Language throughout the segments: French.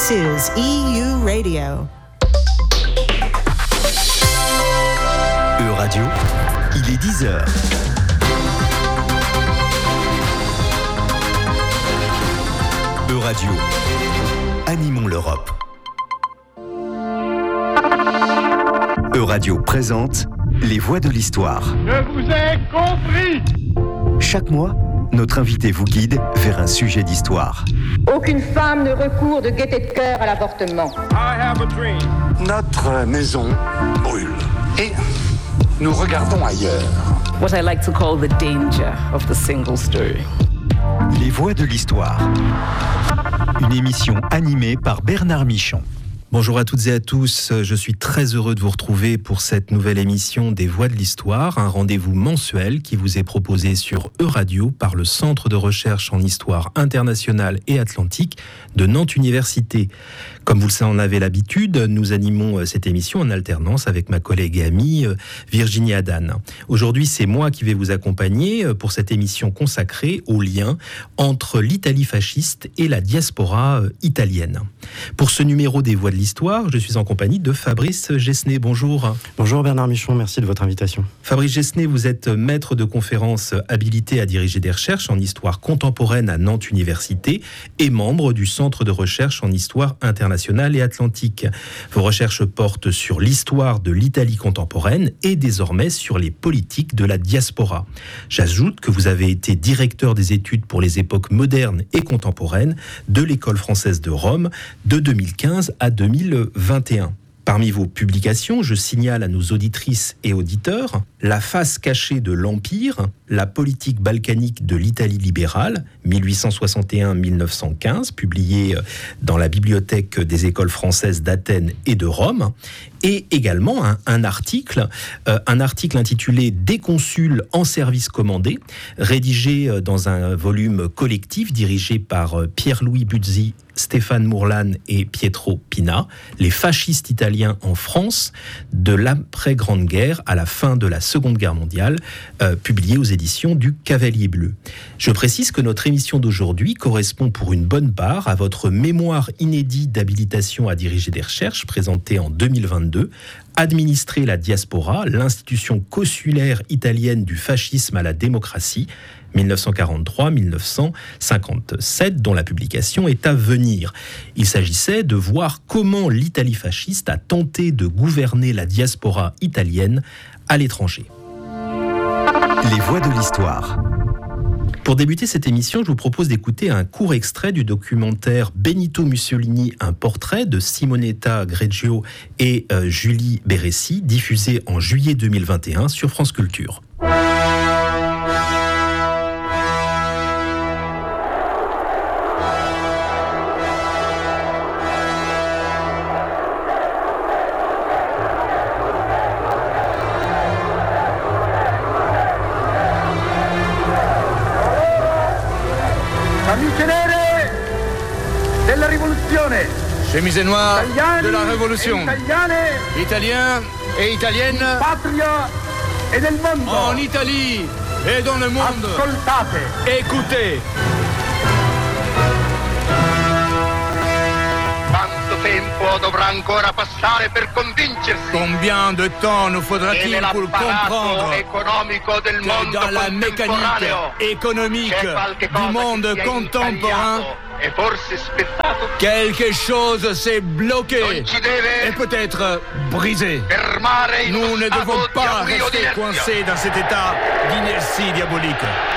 This is EU Radio. Radio, il est 10h. Radio, animons l'Europe. Radio présente Les Voix de l'Histoire. Je vous ai compris. Chaque mois, notre invité vous guide vers un sujet d'histoire. Aucune femme ne recourt de gaieté de cœur à l'avortement. I have a dream. Notre maison brûle et nous regardons ailleurs. What I like to call the danger of the single story. Les Voix de l'Histoire. Une émission animée par Bernard Michon. Bonjour à toutes et à tous, je suis très heureux de vous retrouver pour cette nouvelle émission des Voix de l'Histoire, un rendez-vous mensuel qui vous est proposé sur Euradio par le Centre de recherche en histoire internationale et atlantique de Nantes Université. Comme vous en avez l'habitude, nous animons cette émission en alternance avec ma collègue et amie Virginie Adan. Aujourd'hui, c'est moi qui vais vous accompagner pour cette émission consacrée au lien entre l'Italie fasciste et la diaspora italienne. Pour ce numéro des Voix de l'Histoire, je suis en compagnie de Fabrice Gesnet. Bonjour. Bonjour Bernard Michon, merci de votre invitation. Fabrice Gesnet, vous êtes maître de conférences habilité à diriger des recherches en histoire contemporaine à Nantes Université et membre du Centre de recherche en histoire internationale et atlantique. Vos recherches portent sur l'histoire de l'Italie contemporaine et désormais sur les politiques de la diaspora. J'ajoute que vous avez été directeur des études pour les époques modernes et contemporaines de l'École française de Rome de 2015 à 2021. Parmi vos publications, je signale à nos auditrices et auditeurs La face cachée de l'Empire, la politique balkanique de l'Italie libérale, 1861-1915, publié dans la bibliothèque des écoles françaises d'Athènes et de Rome, et également un article intitulé Des consuls en service commandé, rédigé dans un volume collectif dirigé par Pierre-Louis Buzzi, Stéphane Mourlan et Pietro Pina, les fascistes italiens en France de l'après-Grande Guerre à la fin de la Seconde Guerre mondiale, publié aux éditions du Cavalier Bleu. Je précise que notre émission d'aujourd'hui correspond pour une bonne part à votre mémoire inédit d'habilitation à diriger des recherches présentée en 2022, Administrer la diaspora, l'institution consulaire italienne du fascisme à la démocratie, 1943-1957, dont la publication est à venir. Il s'agissait de voir comment l'Italie fasciste a tenté de gouverner la diaspora italienne à l'étranger. Les Voix de l'Histoire. Pour débuter cette émission, je vous propose d'écouter un court extrait du documentaire Benito Mussolini, un portrait de Simonetta Greggio et Julie Beressi, diffusé en juillet 2021 sur France Culture. Chemise noire de la Révolution. Italiens et italiennes en Italie et dans le monde. Écoutez. Combien de temps nous faudra-t-il pour comprendre que dans la mécanique économique du monde contemporain, quelque chose s'est bloqué et peut-être brisé. Nous ne devons pas rester coincés dans cet état d'inertie diabolique.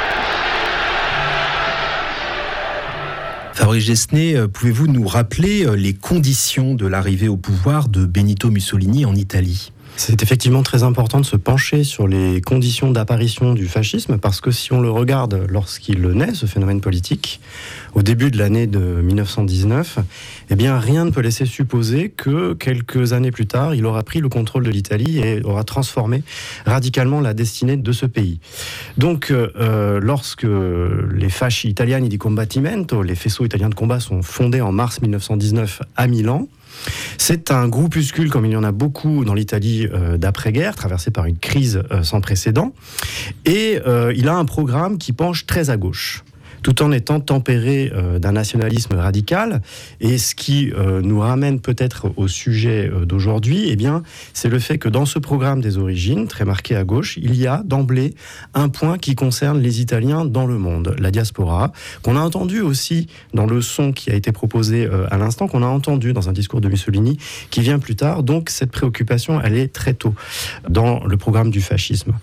Fabrice Gesnet, pouvez-vous nous rappeler les conditions de l'arrivée au pouvoir de Benito Mussolini en Italie ? C'est effectivement très important de se pencher sur les conditions d'apparition du fascisme, parce que si on le regarde lorsqu'il naît, ce phénomène politique, au début de l'année de 1919, eh bien rien ne peut laisser supposer que quelques années plus tard, il aura pris le contrôle de l'Italie et aura transformé radicalement la destinée de ce pays. Donc, lorsque les fasci italiani di combattimento, les faisceaux italiens de combat, sont fondés en mars 1919 à Milan, c'est un groupuscule, comme il y en a beaucoup dans l'Italie d'après-guerre, traversée par une crise sans précédent, et il a un programme qui penche très à gauche. tout en étant tempéré d'un nationalisme radical. Et ce qui nous ramène peut-être au sujet d'aujourd'hui, eh bien, c'est le fait que dans ce programme des origines, très marqué à gauche, il y a d'emblée un point qui concerne les Italiens dans le monde, la diaspora, qu'on a entendu aussi dans le son qui a été proposé à l'instant, qu'on a entendu dans un discours de Mussolini qui vient plus tard. Donc cette préoccupation, elle est très tôt dans le programme du fascisme.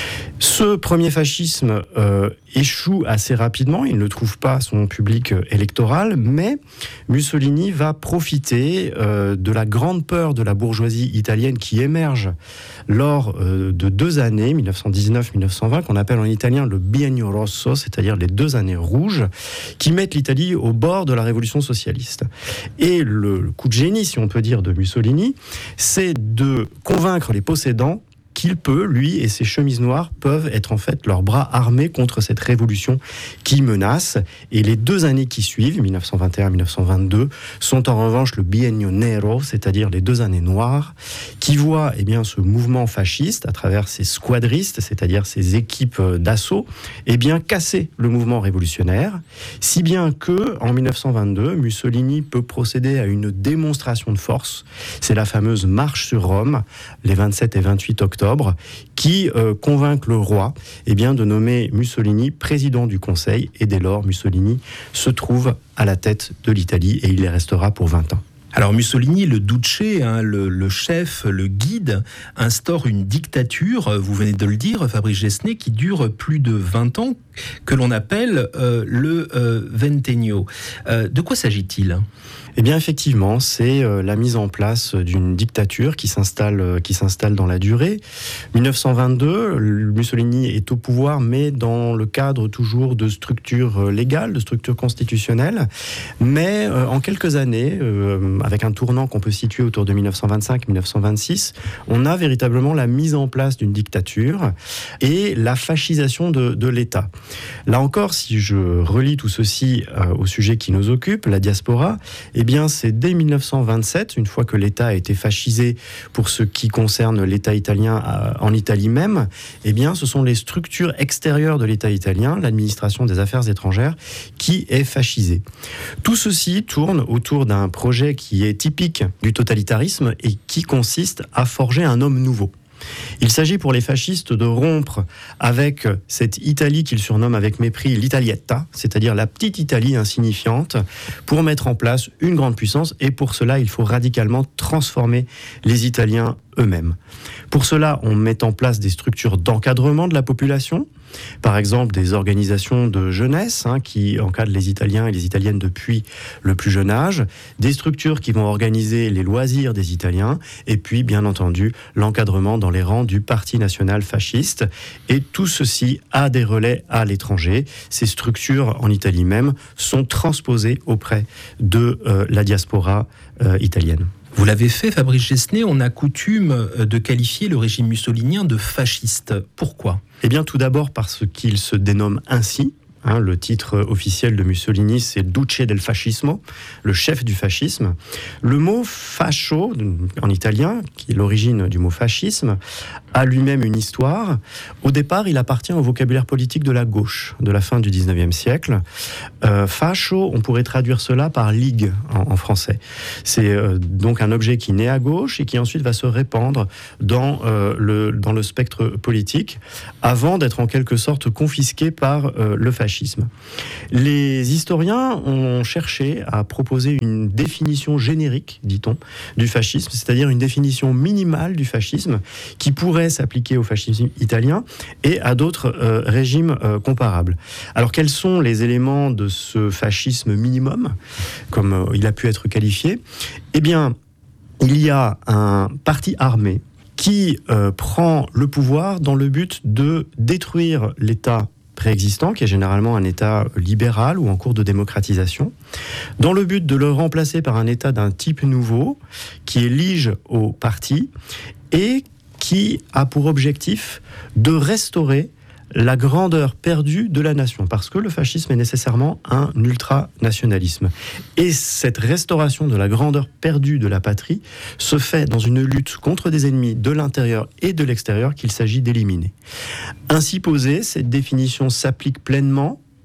Ce premier fascisme échoue assez rapidement, il ne trouve pas son public électoral, mais Mussolini va profiter de la grande peur de la bourgeoisie italienne qui émerge lors de 2 années, 1919-1920, qu'on appelle en italien le biennio rosso, c'est-à-dire les 2 années rouges, qui mettent l'Italie au bord de la révolution socialiste. Et le coup de génie, si on peut dire, de Mussolini, c'est de convaincre les possédants qu'il peut, lui et ses chemises noires, peuvent être en fait leurs bras armés contre cette révolution qui menace. Et les 2 années qui suivent, 1921-1922, sont en revanche le biennio nero, c'est-à-dire les 2 années noires, qui voient eh bien, ce mouvement fasciste, à travers ses squadristes, c'est-à-dire ses équipes d'assaut, eh bien, casser le mouvement révolutionnaire, si bien que en 1922, Mussolini peut procéder à une démonstration de force. C'est la fameuse marche sur Rome, les 27 et 28 octobre, qui convainc le roi eh bien, de nommer Mussolini président du Conseil, et dès lors Mussolini se trouve à la tête de l'Italie et il y restera pour 20 ans. Alors Mussolini, le duce, le chef, le guide, instaure une dictature, vous venez de le dire, Fabrice Gesnet, qui dure plus de 20 ans, que l'on appelle le ventennio. De quoi s'agit-il ? Eh bien, effectivement, c'est la mise en place d'une dictature qui s'installe dans la durée. 1922, Mussolini est au pouvoir, mais dans le cadre toujours de structures légales, de structures constitutionnelles. Mais en quelques années, avec un tournant qu'on peut situer autour de 1925-1926, on a véritablement la mise en place d'une dictature et la fascisation de l'État. Là encore, si je relie tout ceci au sujet qui nous occupe, la diaspora, eh bien, c'est dès 1927, une fois que l'État a été fascisé pour ce qui concerne l'État italien en Italie même, eh bien, ce sont les structures extérieures de l'État italien, l'administration des affaires étrangères, qui est fascisée. Tout ceci tourne autour d'un projet qui est typique du totalitarisme et qui consiste à forger un homme nouveau. Il s'agit pour les fascistes de rompre avec cette Italie qu'ils surnomment avec mépris l'Italietta, c'est-à-dire la petite Italie insignifiante, pour mettre en place une grande puissance, et pour cela il faut radicalement transformer les Italiens eux-mêmes. Pour cela, on met en place des structures d'encadrement de la population, par exemple des organisations de jeunesse qui encadrent les Italiens et les Italiennes depuis le plus jeune âge, des structures qui vont organiser les loisirs des Italiens, et puis bien entendu l'encadrement dans les rangs du Parti national fasciste. Et tout ceci a des relais à l'étranger. Ces structures en Italie même sont transposées auprès de la diaspora italienne. Vous l'avez fait, Fabrice Gesnet, on a coutume de qualifier le régime mussolinien de fasciste. Pourquoi ? Eh bien, tout d'abord parce qu'il se dénomme ainsi. Le titre officiel de Mussolini, c'est Duce del Fascismo, le chef du fascisme. Le mot fascio, en italien, qui est l'origine du mot fascisme, a lui-même une histoire. Au départ, il appartient au vocabulaire politique de la gauche, de la fin du 19e siècle. Fascio, on pourrait traduire cela par ligue en français. C'est donc un objet qui naît à gauche et qui ensuite va se répandre dans le spectre politique, avant d'être en quelque sorte confisqué par le fascisme. Les historiens ont cherché à proposer une définition générique, dit-on, du fascisme, c'est-à-dire une définition minimale du fascisme qui pourrait s'appliquer au fascisme italien et à d'autres régimes comparables. Alors, quels sont les éléments de ce fascisme minimum, comme il a pu être qualifié ? Eh bien, il y a un parti armé qui prend le pouvoir dans le but de détruire l'État préexistant, qui est généralement un État libéral ou en cours de démocratisation, dans le but de le remplacer par un État d'un type nouveau, qui est lige au parti, et qui a pour objectif de restaurer la grandeur perdue de la nation, parce que le fascisme est nécessairement un ultranationalisme. Et cette restauration de la grandeur perdue de la patrie se fait dans une lutte contre des ennemis de l'intérieur et de l'extérieur qu'il s'agit d'éliminer. Ainsi posée, cette définition s'applique pleinement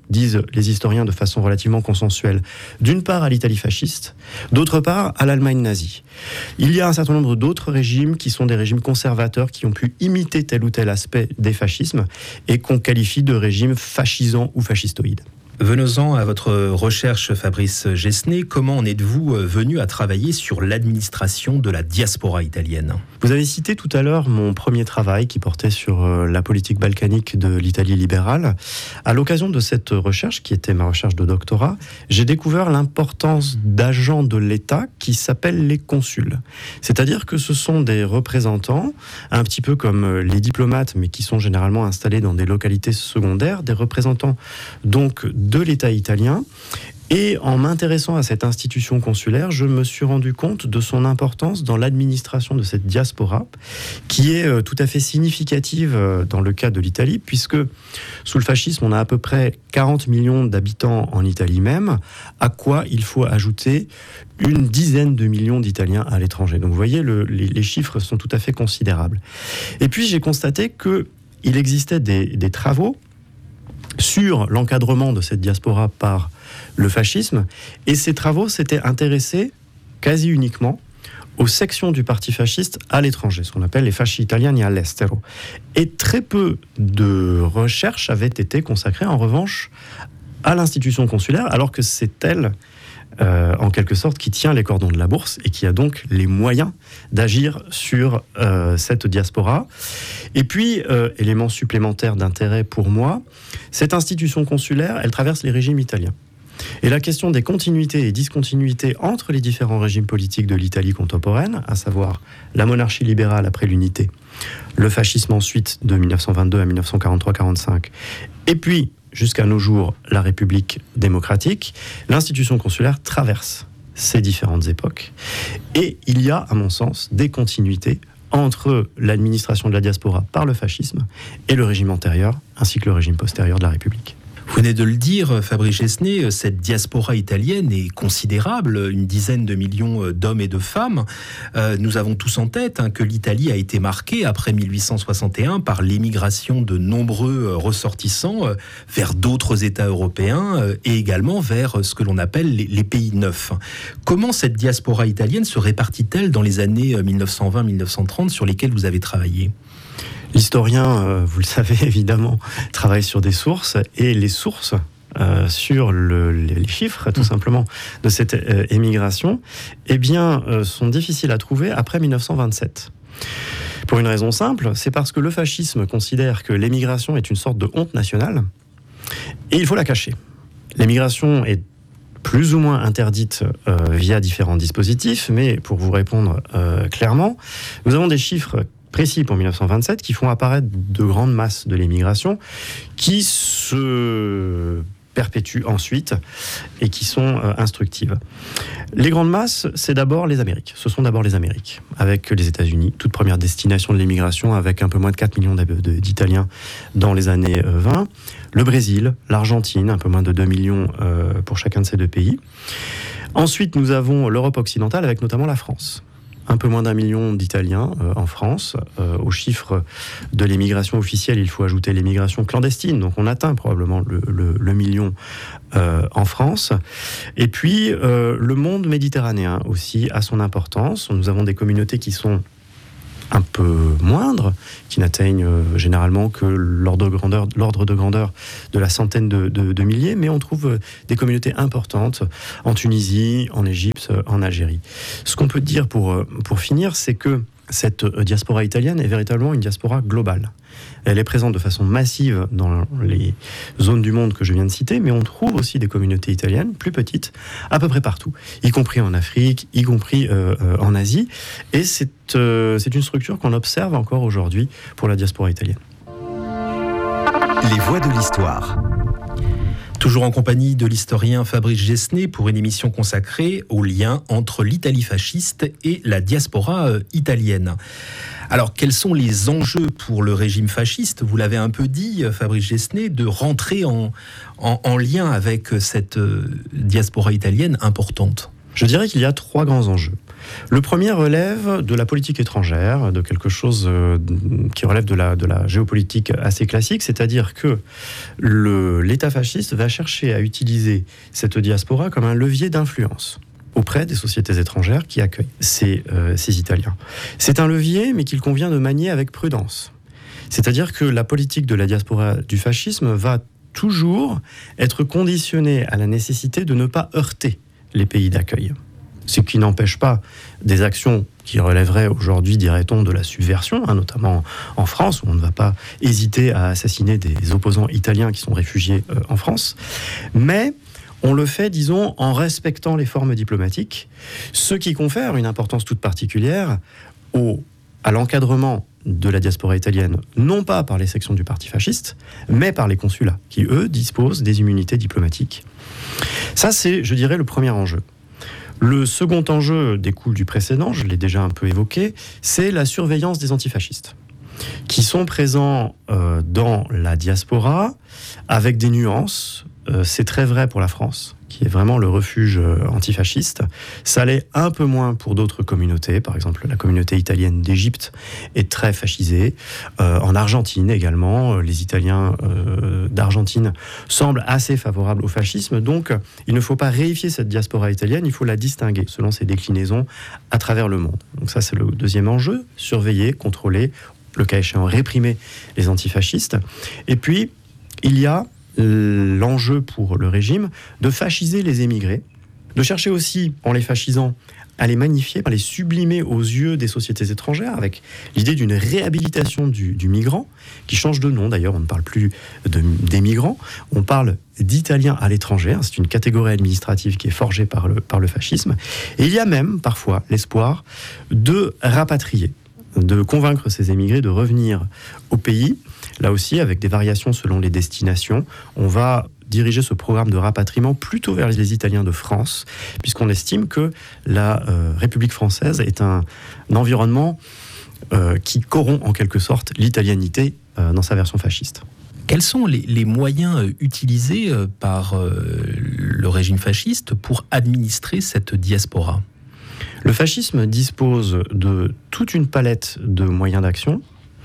disent les historiens de façon relativement consensuelle, d'une part à l'Italie fasciste, d'autre part à l'Allemagne nazie. Il y a un certain nombre d'autres régimes qui sont des régimes conservateurs qui ont pu imiter tel ou tel aspect des fascismes et qu'on qualifie de régimes fascisants ou fascistoïdes. Venons-en à votre recherche, Fabrice Gesné. Comment en êtes-vous venu à travailler sur l'administration de la diaspora italienne ? Vous avez cité tout à l'heure mon premier travail qui portait sur la politique balkanique de l'Italie libérale. À l'occasion de cette recherche, qui était ma recherche de doctorat, j'ai découvert l'importance d'agents de l'État qui s'appellent les consuls. C'est-à-dire que ce sont des représentants, un petit peu comme les diplomates, mais qui sont généralement installés dans des localités secondaires, des représentants donc de l'État italien. Et en m'intéressant à cette institution consulaire, je me suis rendu compte de son importance dans l'administration de cette diaspora, qui est tout à fait significative dans le cas de l'Italie, puisque sous le fascisme, on a à peu près 40 millions d'habitants en Italie même, à quoi il faut ajouter une dizaine de millions d'Italiens à l'étranger. Donc vous voyez, les chiffres sont tout à fait considérables. Et puis j'ai constaté qu'il existait des travaux sur l'encadrement de cette diaspora par le fascisme, et ces travaux s'étaient intéressés quasi uniquement aux sections du parti fasciste à l'étranger, ce qu'on appelle les fasci italiani all'estero. Et très peu de recherches avaient été consacrées en revanche à l'institution consulaire, alors que c'est elle, en quelque sorte, qui tient les cordons de la bourse et qui a donc les moyens d'agir sur cette diaspora. Et puis, élément supplémentaire d'intérêt pour moi, cette institution consulaire, elle traverse les régimes italiens. Et la question des continuités et discontinuités entre les différents régimes politiques de l'Italie contemporaine, à savoir la monarchie libérale après l'unité, le fascisme ensuite de 1922 à 1943-45, et puis jusqu'à nos jours, la République démocratique, l'institution consulaire traverse ces différentes époques. Et il y a, à mon sens, des continuités entre l'administration de la diaspora par le fascisme et le régime antérieur, ainsi que le régime postérieur de la République. Vous venez de le dire, Fabrice Gesné, cette diaspora italienne est considérable, une dizaine de millions d'hommes et de femmes. Nous avons tous en tête que l'Italie a été marquée après 1861 par l'émigration de nombreux ressortissants vers d'autres États européens et également vers ce que l'on appelle les pays neufs. Comment cette diaspora italienne se répartit-elle dans les années 1920-1930 sur lesquelles vous avez travaillé ? L'historien, vous le savez évidemment, travaille sur des sources, et les sources sur les chiffres, tout simplement, de cette émigration, sont difficiles à trouver après 1927. Pour une raison simple, c'est parce que le fascisme considère que l'émigration est une sorte de honte nationale, et il faut la cacher. L'émigration est plus ou moins interdite via différents dispositifs, mais pour vous répondre clairement, nous avons des chiffres précis pour 1927 qui font apparaître de grandes masses de l'émigration qui se perpétuent ensuite et qui sont instructives. Les grandes masses, c'est d'abord les Amériques. Ce sont d'abord les Amériques, avec les États-Unis, toute première destination de l'émigration, avec un peu moins de 4 millions d'Italiens dans les années 20. Le Brésil, l'Argentine, un peu moins de 2 millions pour chacun de ces deux pays. Ensuite, nous avons l'Europe occidentale, avec notamment la France. Un peu moins d'1 million d'Italiens en France. Aux chiffres de l'émigration officielle, il faut ajouter l'émigration clandestine. Donc on atteint probablement le million en France. Et puis le monde méditerranéen aussi a son importance. Nous avons des communautés qui sont un peu moindres, qui n'atteignent généralement que l'ordre de grandeur de la centaine de milliers, mais on trouve des communautés importantes en Tunisie, en Égypte, en Algérie. Ce qu'on peut dire pour finir, c'est que cette diaspora italienne est véritablement une diaspora globale. Elle est présente de façon massive dans les zones du monde que je viens de citer, mais on trouve aussi des communautés italiennes plus petites, à peu près partout, y compris en Afrique, y compris en Asie. Et c'est une structure qu'on observe encore aujourd'hui pour la diaspora italienne. Les voix de l'histoire. Toujours en compagnie de l'historien Fabrice Gesné pour une émission consacrée au lien entre l'Italie fasciste et la diaspora italienne. Alors, quels sont les enjeux pour le régime fasciste ? Vous l'avez un peu dit, Fabrice Gesné, de rentrer en lien avec cette diaspora italienne importante. Je dirais qu'il y a 3 grands enjeux. Le premier relève de la politique étrangère, de quelque chose qui relève de la géopolitique assez classique, c'est-à-dire que l'État fasciste va chercher à utiliser cette diaspora comme un levier d'influence auprès des sociétés étrangères qui accueillent ces Italiens. C'est un levier, mais qu'il convient de manier avec prudence. C'est-à-dire que la politique de la diaspora du fascisme va toujours être conditionnée à la nécessité de ne pas heurter les pays d'accueil. Ce qui n'empêche pas des actions qui relèveraient aujourd'hui, dirait-on, de la subversion, notamment en France, où on ne va pas hésiter à assassiner des opposants italiens qui sont réfugiés en France. Mais on le fait, disons, en respectant les formes diplomatiques, ce qui confère une importance toute particulière à l'encadrement de la diaspora italienne, non pas par les sections du parti fasciste, mais par les consulats, qui, eux, disposent des immunités diplomatiques. Ça, c'est, je dirais, le premier enjeu. Le second enjeu découle du précédent, je l'ai déjà un peu évoqué, c'est la surveillance des antifascistes, qui sont présents dans la diaspora, avec des nuances. C'est très vrai pour la France, qui est vraiment le refuge antifasciste. Ça l'est un peu moins pour d'autres communautés. Par exemple, la communauté italienne d'Égypte est très fascisée. En Argentine également, les Italiens d'Argentine semblent assez favorables au fascisme. Donc, il ne faut pas réifier cette diaspora italienne, il faut la distinguer selon ses déclinaisons à travers le monde. Donc ça, c'est le deuxième enjeu. Surveiller, contrôler, le cas échéant, réprimer les antifascistes. Et puis, il y a l'enjeu pour le régime de fasciser les émigrés, de chercher aussi, en les fascisant, à les magnifier, à les sublimer aux yeux des sociétés étrangères, avec l'idée d'une réhabilitation du migrant, qui change de nom d'ailleurs, on ne parle plus des migrants, on parle d'Italiens à l'étranger, c'est une catégorie administrative qui est forgée par le fascisme, et il y a même parfois l'espoir de rapatrier, de convaincre ces émigrés de revenir au pays. Là aussi, avec des variations selon les destinations, on va diriger ce programme de rapatriement plutôt vers les Italiens de France, puisqu'on estime que la République française est un environnement qui corrompt en quelque sorte l'italianité dans sa version fasciste. Quels sont les moyens utilisés par le régime fasciste pour administrer cette diaspora ? Le fascisme dispose de toute une palette de moyens d'action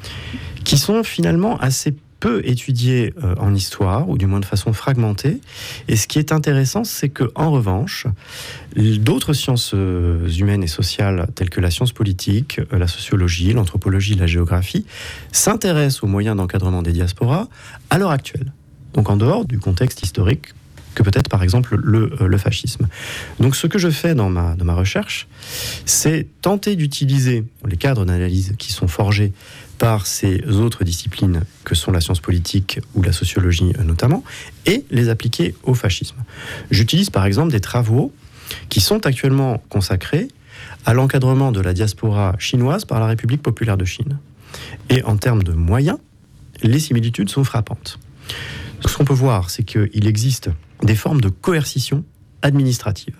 qui sont finalement assez peu étudiés en histoire, ou du moins de façon fragmentée. Et ce qui est intéressant, c'est qu'en revanche, d'autres sciences humaines et sociales, telles que la science politique, la sociologie, l'anthropologie, la géographie, s'intéressent aux moyens d'encadrement des diasporas à l'heure actuelle. Donc en dehors du contexte historique que peut-être par exemple le fascisme. Donc ce que je fais dans ma recherche, c'est tenter d'utiliser les cadres d'analyse qui sont forgés par ces autres disciplines que sont la science politique ou la sociologie notamment, et les appliquer au fascisme. J'utilise par exemple des travaux qui sont actuellement consacrés à l'encadrement de la diaspora chinoise par la République populaire de Chine. Et en termes de moyens, les similitudes sont frappantes. Ce qu'on peut voir, c'est qu'il existe des formes de coercition administrative.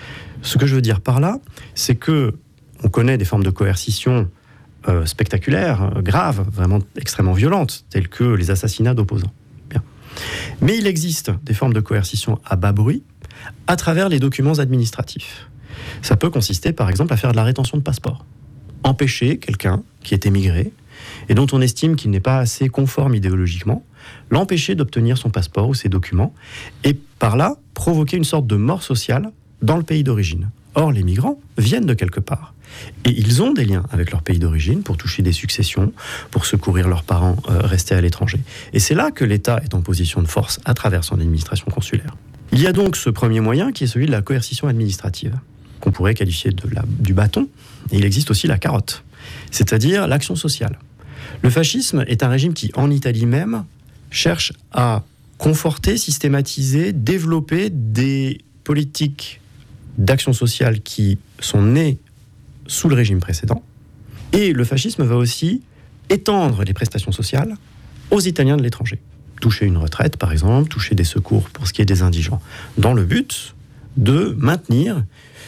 Ce que je veux dire par là, c'est que on connaît des formes de coercition spectaculaires, graves, vraiment extrêmement violentes, telles que les assassinats d'opposants. Bien. Mais il existe des formes de coercition à bas bruit à travers les documents administratifs. Ça peut consister, par exemple, à faire de la rétention de passeport. Empêcher quelqu'un qui est émigré et dont on estime qu'il n'est pas assez conforme idéologiquement, l'empêcher d'obtenir son passeport ou ses documents, et par là, provoquer une sorte de mort sociale dans le pays d'origine. Or, les migrants viennent de quelque part. Et ils ont des liens avec leur pays d'origine pour toucher des successions, pour secourir leurs parents restés à l'étranger. Et c'est là que l'État est en position de force à travers son administration consulaire. Il y a donc ce premier moyen qui est celui de la coercition administrative, qu'on pourrait qualifier du bâton, et il existe aussi la carotte, c'est-à-dire l'action sociale. Le fascisme est un régime qui, en Italie même, cherche à conforter, systématiser, développer des politiques d'action sociale qui sont nées sous le régime précédent. Et le fascisme va aussi étendre les prestations sociales aux Italiens de l'étranger. Toucher une retraite, par exemple, toucher des secours pour ce qui est des indigents, dans le but de maintenir,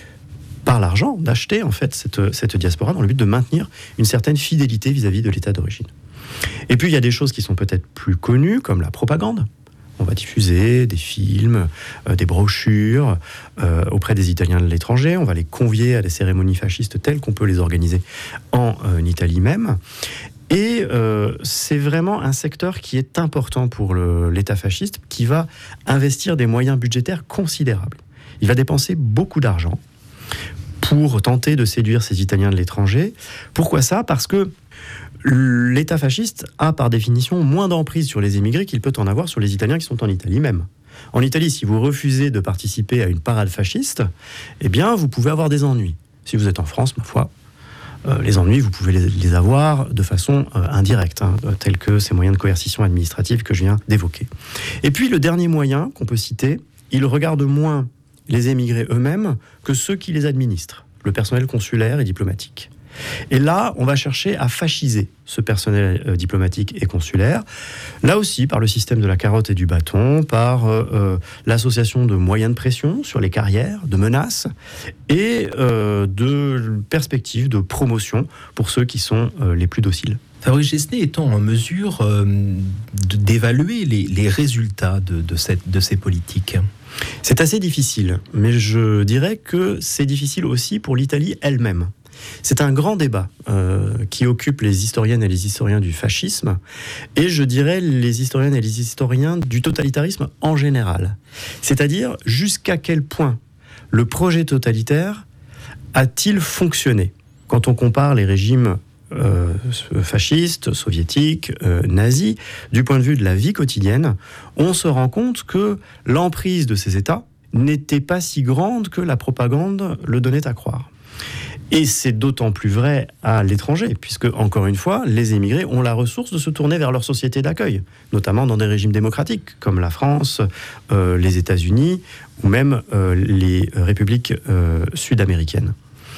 par l'argent, d'acheter en fait cette diaspora, dans le but de maintenir une certaine fidélité vis-à-vis de l'État d'origine. Et puis il y a des choses qui sont peut-être plus connues, comme la propagande. On va diffuser des films, des brochures auprès des Italiens de l'étranger. On va les convier à des cérémonies fascistes telles qu'on peut les organiser en Italie même. Et c'est vraiment un secteur qui est important pour l'État fasciste, qui va investir des moyens budgétaires considérables. Il va dépenser beaucoup d'argent pour tenter de séduire ces Italiens de l'étranger. Pourquoi ça ? Parce que l'État fasciste a par définition moins d'emprise sur les émigrés qu'il peut en avoir sur les Italiens qui sont en Italie même. En Italie, si vous refusez de participer à une parade fasciste, eh bien, vous pouvez avoir des ennuis. Si vous êtes en France, ma foi, les ennuis, vous pouvez les avoir de façon indirecte, tels que ces moyens de coercition administrative que je viens d'évoquer. Et puis, le dernier moyen qu'on peut citer, il regarde moins les émigrés eux-mêmes que ceux qui les administrent, le personnel consulaire et diplomatique. Et là, on va chercher à fasciser ce personnel diplomatique et consulaire, là aussi par le système de la carotte et du bâton, par l'association de moyens de pression sur les carrières, de menaces, et de perspectives de promotion pour ceux qui sont les plus dociles. Fabrice Gesnet étant en mesure d'évaluer les résultats de ces politiques. C'est assez difficile, mais je dirais que c'est difficile aussi pour l'Italie elle-même. C'est un grand débat qui occupe les historiennes et les historiens du fascisme, et je dirais les historiennes et les historiens du totalitarisme en général. C'est-à-dire jusqu'à quel point le projet totalitaire a-t-il fonctionné ? Quand on compare les régimes fascistes, soviétiques, nazis, du point de vue de la vie quotidienne, on se rend compte que l'emprise de ces États n'était pas si grande que la propagande le donnait à croire. Et c'est d'autant plus vrai à l'étranger, puisque, encore une fois, les émigrés ont la ressource de se tourner vers leur société d'accueil, notamment dans des régimes démocratiques, comme la France, les États-Unis, ou même les républiques sud-américaines.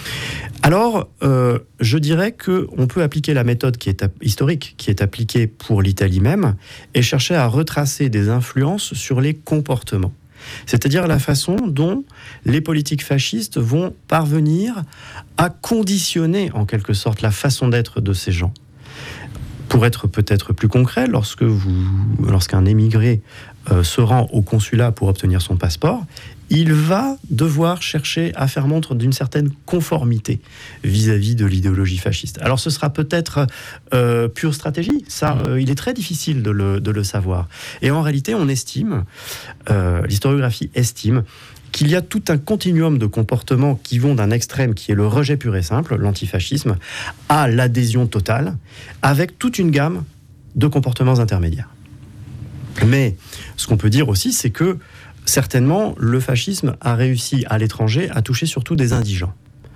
Alors, je dirais qu'on peut appliquer la méthode qui est historique, qui est appliquée pour l'Italie même, et chercher à retracer des influences sur les comportements. C'est-à-dire la façon dont les politiques fascistes vont parvenir à conditionner en quelque sorte la façon d'être de ces gens. Pour être peut-être plus concret, lorsqu'un émigré se rend au consulat pour obtenir son passeport, il va devoir chercher à faire montre d'une certaine conformité vis-à-vis de l'idéologie fasciste. Alors ce sera peut-être pure stratégie, ça il est très difficile de le savoir. Et en réalité on estime, l'historiographie estime, qu'il y a tout un continuum de comportements qui vont d'un extrême qui est le rejet pur et simple, l'antifascisme, à l'adhésion totale, avec toute une gamme de comportements intermédiaires. Mais ce qu'on peut dire aussi, c'est que certainement, le fascisme a réussi à l'étranger à toucher surtout des indigents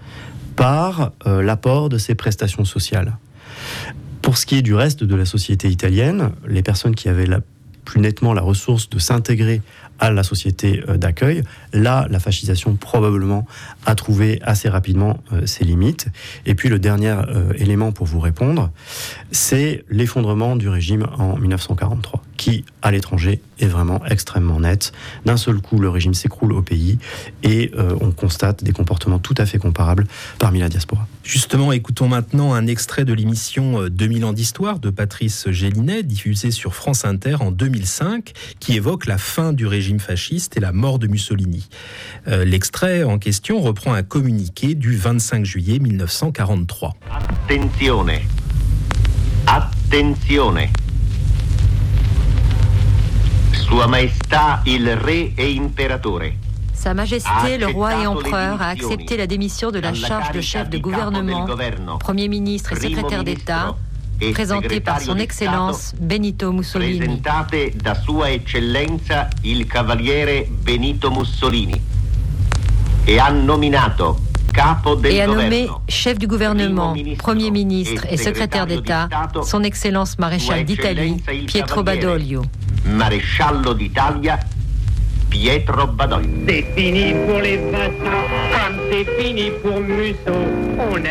par l'apport de ses prestations sociales. Pour ce qui est du reste de la société italienne, les personnes qui avaient plus nettement la ressource de s'intégrer à la société d'accueil, là, la fascisation probablement a trouvé assez rapidement ses limites. Et puis le dernier élément pour vous répondre, c'est l'effondrement du régime en 1943, qui, à l'étranger, est vraiment extrêmement net. D'un seul coup, le régime s'écroule au pays et on constate des comportements tout à fait comparables parmi la diaspora. Justement, écoutons maintenant un extrait de l'émission 2000 ans d'histoire de Patrice Gélinet, diffusée sur France Inter en 2005, qui évoque la fin du régime fasciste et la mort de Mussolini. L'extrait en question reprend un communiqué du 25 juillet 1943. Attenzione! Attenzione! Sua Maestà il Re e Imperatore. Sa Majesté, le roi et empereur, a accepté la démission de la charge de chef de gouvernement, Premier ministre et secrétaire d'État, présentée par son Excellence Benito Mussolini. Presentate da Sua Eccellenza il Cavaliere Benito Mussolini. E ha nominato capo del et a nommé governo, chef du gouvernement, Premier ministre et secrétaire d'État, son Excellence Maréchal d'Italie, Pietro Badoglio. Maresciallo d'Italia Pietro Badoglio. C'est fini pour les vassaux, comme c'est fini pour Musso. On